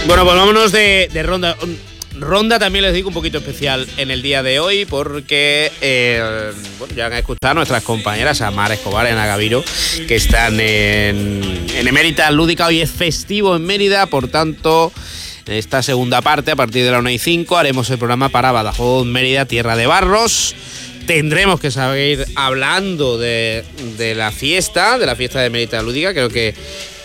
Bueno, pues vámonos de ronda. Ronda también les digo un poquito especial en el día de hoy porque bueno, ya han escuchado a nuestras compañeras Amar Escobar y Ana Gaviro, que están en Emérita Lúdica. Hoy es festivo en Mérida, por tanto, en esta segunda parte, a partir de la 1:05, haremos el programa para Badajoz, Mérida, Tierra de Barros. Tendremos que seguir hablando de la fiesta de Emérita Lúdica. Creo que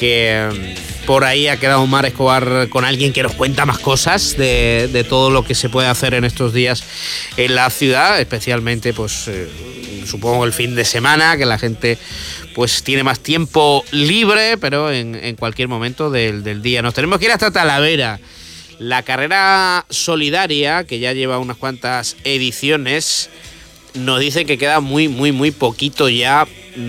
por ahí ha quedado Mar Escobar con alguien que nos cuenta más cosas de todo lo que se puede hacer en estos días en la ciudad, especialmente pues supongo el fin de semana, que la gente pues tiene más tiempo libre, pero en cualquier momento del día. Nos tenemos que ir hasta Talavera. La carrera solidaria, que ya lleva unas cuantas ediciones, nos dice que queda muy poquito ya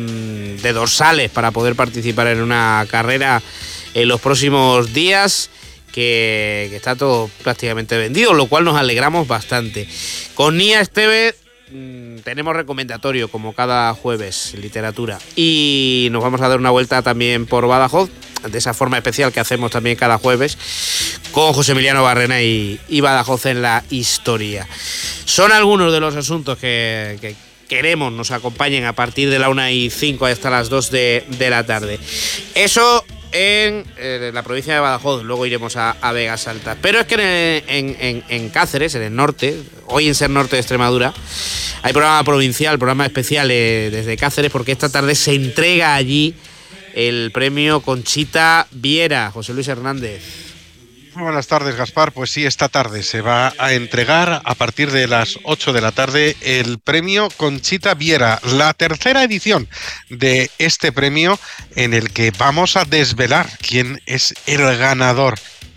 de dorsales para poder participar en una carrera en los próximos días, que está todo prácticamente vendido, lo cual nos alegramos bastante. Con Nia Esteve tenemos recomendatorio como cada jueves, literatura, y nos vamos a dar una vuelta también por Badajoz, de esa forma especial que hacemos también cada jueves con José Emiliano Barrena y Badajoz en la historia. Son algunos de los asuntos que queremos nos acompañen a partir de la 1:05 hasta las 2 de la tarde. Eso en la provincia de Badajoz, luego iremos a Vegas Altas. Pero es que en Cáceres, en el norte, hoy en Ser Norte de Extremadura, hay programa provincial, programa especial desde Cáceres, porque esta tarde se entrega allí el premio Conchita Viera. José Luis Hernández. Muy buenas tardes, Gaspar. Pues sí, esta tarde se va a entregar a partir de las 8 de la tarde el premio Conchita Viera, la tercera edición de este premio, en el que vamos a desvelar quién es el ganador.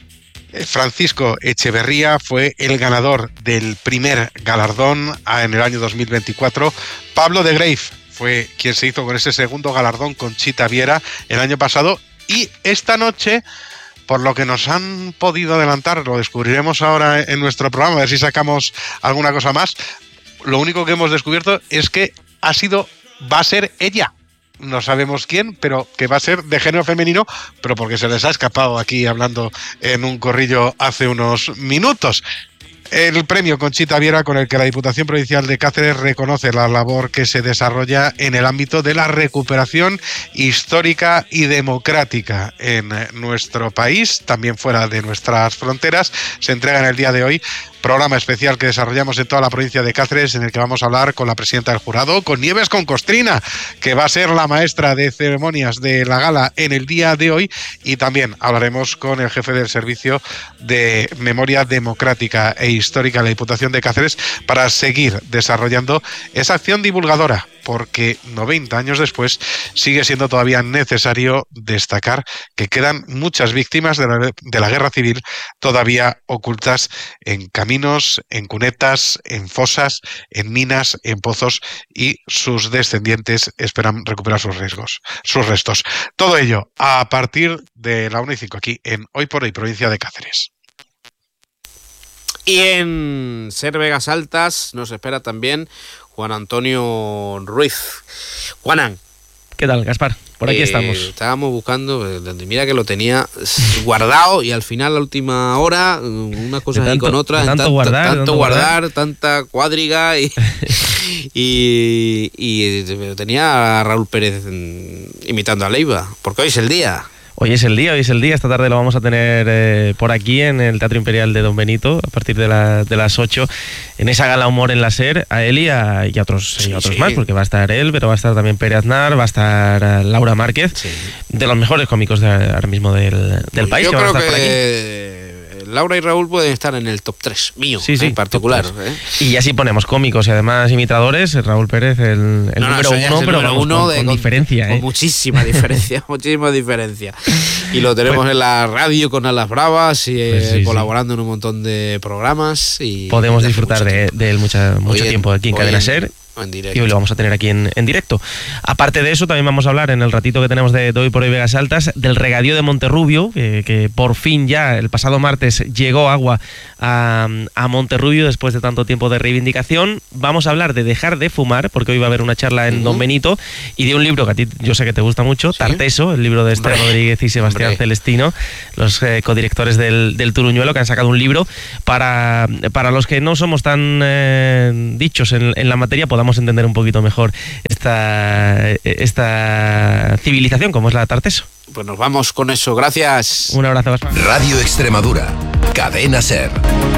Francisco Echeverría fue el ganador del primer galardón en el año 2024. Pablo de Greif fue quien se hizo con ese segundo galardón, Conchita Viera, el año pasado. Y esta noche, por lo que nos han podido adelantar, lo descubriremos ahora en nuestro programa, a ver si sacamos alguna cosa más. Lo único que hemos descubierto es que va a ser ella. No sabemos quién, pero que va a ser de género femenino, pero porque se les ha escapado aquí hablando en un corrillo hace unos minutos. El premio Conchita Viera, con el que la Diputación Provincial de Cáceres reconoce la labor que se desarrolla en el ámbito de la recuperación histórica y democrática en nuestro país, también fuera de nuestras fronteras. Se entrega en el día de hoy. Programa especial que desarrollamos en toda la provincia de Cáceres, en el que vamos a hablar con la presidenta del jurado, con Nieves Concostrina, que va a ser la maestra de ceremonias de la gala en el día de hoy, y también hablaremos con el jefe del Servicio de Memoria Democrática e Histórica de la Diputación de Cáceres para seguir desarrollando esa acción divulgadora, porque 90 años después sigue siendo todavía necesario destacar que quedan muchas víctimas de la guerra civil todavía ocultas en caminos, en cunetas, en fosas, en minas, en pozos, y sus descendientes esperan recuperar sus restos. Todo ello a partir de la 1:05 aquí en Hoy por Hoy, provincia de Cáceres. Y en Ser Vegas Altas nos espera también Juan Antonio Ruiz. Juanan. ¿Qué tal, Gaspar? Por aquí estamos. Estábamos buscando, mira que lo tenía guardado, y al final, a la última hora, unas cosas ahí con otras. Tanto guardar, tanta cuadriga y tenía a Raúl Pérez imitando a Leiva, porque hoy es el día. Hoy es el día. Esta tarde lo vamos a tener por aquí en el Teatro Imperial de Don Benito a partir de las 8, en esa gala Humor en la SER, a él y a otros más, porque va a estar él, pero va a estar también Pere Aznar, va a estar Laura Márquez, de los mejores cómicos ahora mismo del país. Yo que creo van a estar que Laura y Raúl pueden estar en el top 3 mío, en particular. Y así ponemos cómicos y además imitadores. Raúl Pérez, el número uno, pero número uno con diferencia. Con muchísima diferencia, Y lo tenemos en la radio con Alas Bravas y colaborando en un montón de programas. Y podemos disfrutar de él mucho tiempo aquí en Cadena SER. En directo. Y hoy lo vamos a tener aquí en directo. Aparte de eso, también vamos a hablar en el ratito que tenemos de Hoy por Hoy Vegas Altas del regadío de Monterrubio, que por fin ya el pasado martes llegó agua a Monterrubio después de tanto tiempo de reivindicación. Vamos a hablar de dejar de fumar, porque hoy va a haber una charla en Don Benito, y de un libro que a ti yo sé que te gusta mucho, ¿sí? Tarteso, el libro de Esther Rodríguez y Sebastián Celestino, los codirectores del Turuñuelo, que han sacado un libro para los que no somos tan dichos en la materia, podamos entender un poquito mejor esta civilización como es la Tarteso. Pues nos vamos con eso. Gracias. Un abrazo, Gaspar. Radio Extremadura, Cadena SER.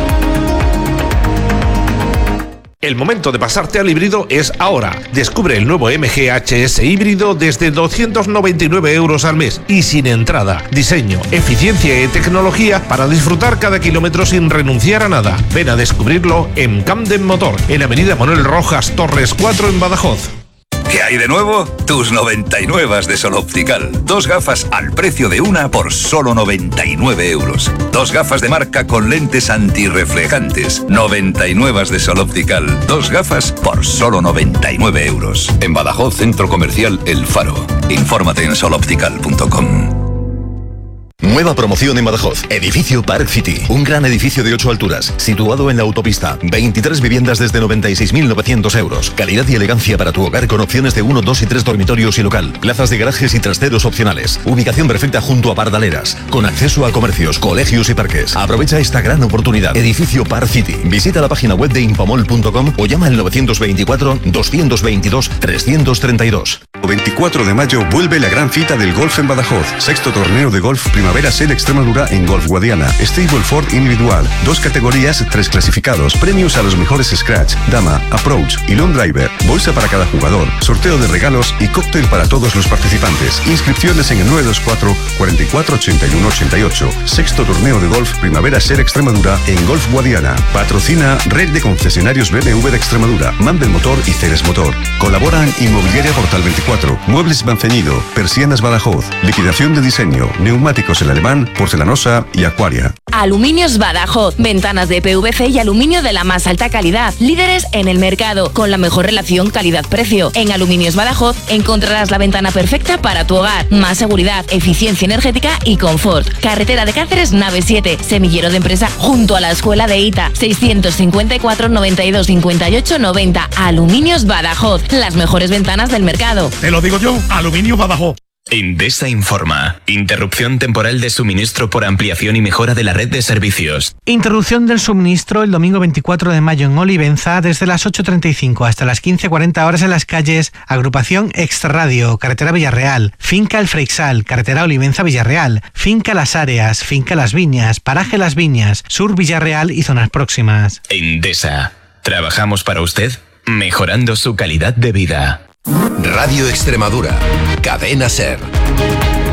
El momento de pasarte al híbrido es ahora. Descubre el nuevo MG HS híbrido desde 299 euros al mes y sin entrada. Diseño, eficiencia y tecnología para disfrutar cada kilómetro sin renunciar a nada. Ven a descubrirlo en Camden Motor, en Avenida Manuel Rojas Torres 4 en Badajoz. ¿Qué hay de nuevo? Tus 99 de Sol Optical. 2 gafas al precio de una por solo 99 euros. 2 gafas de marca con lentes antirreflejantes. 99 de Sol Optical. 2 gafas por solo 99 euros. En Badajoz, Centro Comercial El Faro. Infórmate en soloptical.com. Nueva promoción en Badajoz. Edificio Park City. Un gran edificio de 8 alturas, situado en la autopista. 23 viviendas desde 96.900 euros. Calidad y elegancia para tu hogar con opciones de 1, 2 y 3 dormitorios y local. Plazas de garajes y trasteros opcionales. Ubicación perfecta junto a Pardaleras. Con acceso a comercios, colegios y parques. Aprovecha esta gran oportunidad. Edificio Park City. Visita la página web de impamol.com o llama al 924-222-332. 24 de mayo vuelve la gran cita del golf en Badajoz. 6º torneo de golf Primavera SER Extremadura en Golf Guadiana. Stableford individual. 2 categorías, 3 clasificados. Premios a los mejores scratch, dama, approach y long driver. Bolsa para cada jugador. Sorteo de regalos y cóctel para todos los participantes. Inscripciones en el 924 44 81 88. 6º torneo de golf Primavera SER Extremadura en Golf Guadiana. Patrocina Red de Concesionarios BMW de Extremadura, Mandel Motor y Ceres Motor. Colaboran Inmobiliaria Portal 24, Muebles Banceñido, Persianas Badajoz, liquidación de diseño, neumáticos El Alemán, Porcelanosa y Acuaria. Aluminios Badajoz, ventanas de PVC y aluminio de la más alta calidad, líderes en el mercado, con la mejor relación calidad-precio. En Aluminios Badajoz encontrarás la ventana perfecta para tu hogar, más seguridad, eficiencia energética y confort. Carretera de Cáceres, nave 7, semillero de empresa junto a la escuela de ITA, 654 92 58 90. Aluminios Badajoz, las mejores ventanas del mercado. Te lo digo yo, Aluminios Badajoz. Endesa informa. Interrupción temporal de suministro por ampliación y mejora de la red de servicios. Interrupción del suministro el domingo 24 de mayo en Olivenza desde las 8:35 hasta las 15:40 horas en las calles Agrupación Extraradio, Carretera Villarreal, Finca El Freixal, Carretera Olivenza Villarreal, Finca Las Áreas, Finca Las Viñas, Paraje Las Viñas, Sur Villarreal y zonas próximas. Endesa. Trabajamos para usted, mejorando su calidad de vida. Radio Extremadura, Cadena SER.